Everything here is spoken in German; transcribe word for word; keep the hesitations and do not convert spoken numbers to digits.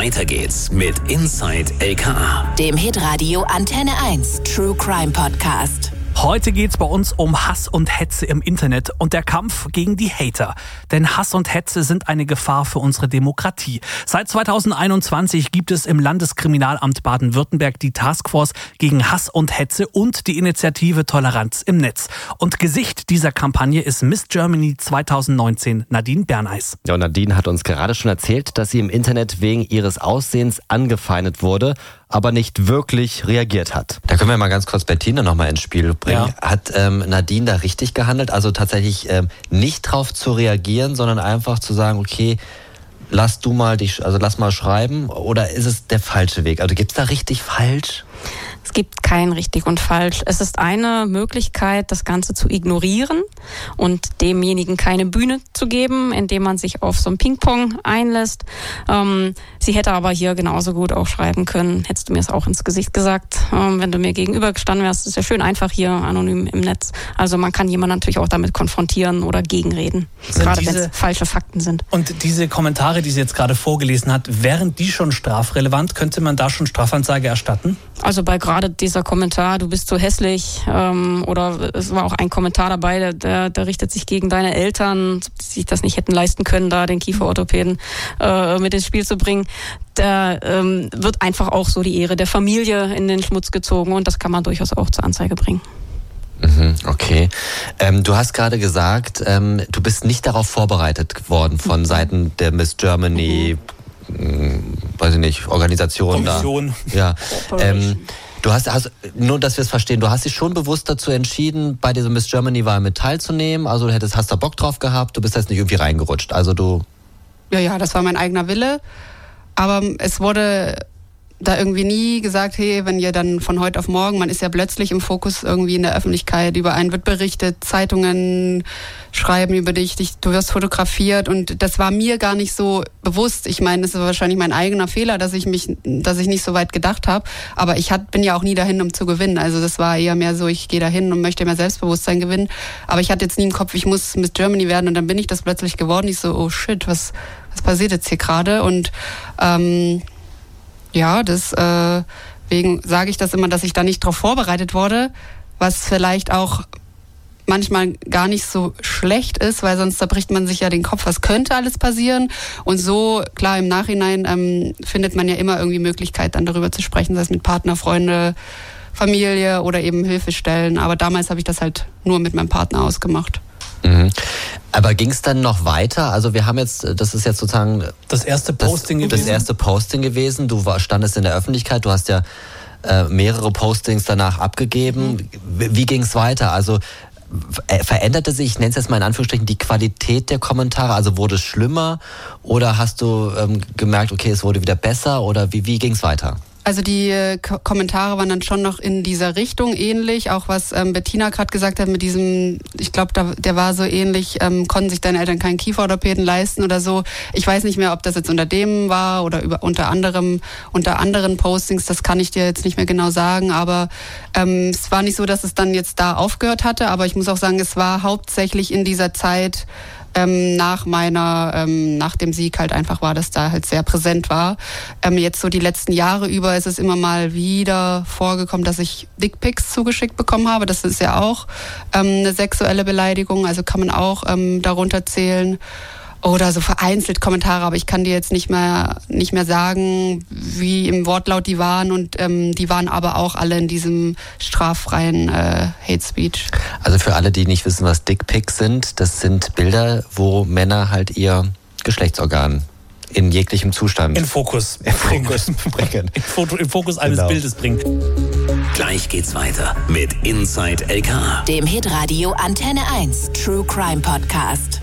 Weiter geht's mit Inside L K A, dem Hitradio Antenne eins True Crime Podcast. Heute geht's bei uns um Hass und Hetze im Internet und der Kampf gegen die Hater. Denn Hass und Hetze sind eine Gefahr für unsere Demokratie. Seit zweitausendeinundzwanzig gibt es im Landeskriminalamt Baden-Württemberg die Taskforce gegen Hass und Hetze und die Initiative Toleranz im Netz. Und Gesicht dieser Kampagne ist Miss Germany zweitausendneunzehn, Nadine Berneis. Ja, und Nadine hat uns gerade schon erzählt, dass sie im Internet wegen ihres Aussehens angefeindet wurde, aber nicht wirklich reagiert hat. Da können wir mal ganz kurz Bettina nochmal ins Spiel bringen. Ja. Hat ähm, Nadine da richtig gehandelt? Also tatsächlich ähm, nicht drauf zu reagieren, sondern einfach zu sagen, okay, lass du mal dich, also lass mal schreiben, oder ist es der falsche Weg? Also gibt's da richtig falsch? Es gibt kein richtig und falsch. Es ist eine Möglichkeit, das Ganze zu ignorieren und demjenigen keine Bühne zu geben, indem man sich auf so ein Ping-Pong einlässt. Ähm, sie hätte aber hier genauso gut auch schreiben können, hättest du mir es auch ins Gesicht gesagt, ähm, wenn du mir gegenüber gestanden wärst. Das ist ja schön einfach hier anonym im Netz. Also man kann jemanden natürlich auch damit konfrontieren oder gegenreden, sind gerade wenn es falsche Fakten sind. Und diese Kommentare, die sie jetzt gerade vorgelesen hat, wären die schon strafrelevant? Könnte man da schon Strafanzeige erstatten? Also bei gerade dieser Kommentar, du bist so hässlich, ähm, oder es war auch ein Kommentar dabei, der, der richtet sich gegen deine Eltern, die sich das nicht hätten leisten können, da den Kieferorthopäden äh, mit ins Spiel zu bringen. Da ähm, wird einfach auch so die Ehre der Familie in den Schmutz gezogen und das kann man durchaus auch zur Anzeige bringen. Okay. Ähm, du hast gerade gesagt, ähm, du bist nicht darauf vorbereitet worden von Seiten der Miss Germany, mhm. weiß ich nicht, Organisation Kommission. Da. Ja. Ähm, du hast, hast, nur dass wir es verstehen, du hast dich schon bewusst dazu entschieden, bei dieser Miss Germany-Wahl mit teilzunehmen, also du hättest, hast da Bock drauf gehabt, du bist jetzt nicht irgendwie reingerutscht, also du... Ja, ja, das war mein eigener Wille, aber es wurde da irgendwie nie gesagt, hey, wenn ihr dann von heute auf morgen, man ist ja plötzlich im Fokus irgendwie in der Öffentlichkeit, über einen wird berichtet, Zeitungen schreiben über dich, dich, du wirst fotografiert und das war mir gar nicht so bewusst. Ich meine, das ist wahrscheinlich mein eigener Fehler, dass ich mich, dass ich nicht so weit gedacht habe, aber ich hat, bin ja auch nie dahin, um zu gewinnen. Also das war eher mehr so, ich gehe dahin und möchte mehr Selbstbewusstsein gewinnen, aber ich hatte jetzt nie im Kopf, ich muss Miss Germany werden und dann bin ich das plötzlich geworden. Ich so, oh shit, was, was passiert jetzt hier gerade? Und ähm, ja, deswegen äh, sage ich das immer, dass ich da nicht drauf vorbereitet wurde, was vielleicht auch manchmal gar nicht so schlecht ist, weil sonst zerbricht man sich ja den Kopf, was könnte alles passieren. Und so, klar, im Nachhinein ähm, findet man ja immer irgendwie Möglichkeit, dann darüber zu sprechen, sei es mit Partner, Freunde, Familie oder eben Hilfestellen. Aber damals habe ich das halt nur mit meinem Partner ausgemacht. Mhm. Aber ging es dann noch weiter? Also wir haben jetzt, das ist jetzt sozusagen das erste Posting das, gewesen. Das erste Posting gewesen. Du war, standest in der Öffentlichkeit, du hast ja äh, mehrere Postings danach abgegeben. Mhm. Wie, wie ging es weiter? Also veränderte sich, ich nenne es jetzt mal in Anführungsstrichen, die Qualität der Kommentare? Also wurde es schlimmer oder hast du ähm, gemerkt, okay, es wurde wieder besser oder wie, wie ging es weiter? Also die äh, K- Kommentare waren dann schon noch in dieser Richtung ähnlich, auch was ähm, Bettina gerade gesagt hat mit diesem, ich glaube, der war so ähnlich, ähm, konnten sich deine Eltern keinen Kieferorthopäden leisten oder so. Ich weiß nicht mehr, ob das jetzt unter dem war oder über, unter anderem unter anderen Postings, das kann ich dir jetzt nicht mehr genau sagen, aber ähm, es war nicht so, dass es dann jetzt da aufgehört hatte, aber ich muss auch sagen, es war hauptsächlich in dieser Zeit, Ähm, nach meiner, ähm, nach dem Sieg halt einfach war, dass da halt sehr präsent war. Ähm, jetzt so die letzten Jahre über ist es immer mal wieder vorgekommen, dass ich Dickpics zugeschickt bekommen habe. Das ist ja auch ähm, eine sexuelle Beleidigung, also kann man auch ähm, darunter zählen. Oder so vereinzelt Kommentare, aber ich kann dir jetzt nicht mehr nicht mehr sagen, wie im Wortlaut die waren und ähm, die waren aber auch alle in diesem straffreien äh, Hate Speech. Also für alle, die nicht wissen, was Dickpics sind, das sind Bilder, wo Männer halt ihr Geschlechtsorgan in jeglichem Zustand in Fokus, in Fokus bringen. In, Foto, in Fokus eines genau. Bildes bringen. Gleich geht's weiter mit Inside L K A, dem Hitradio Antenne eins True Crime Podcast.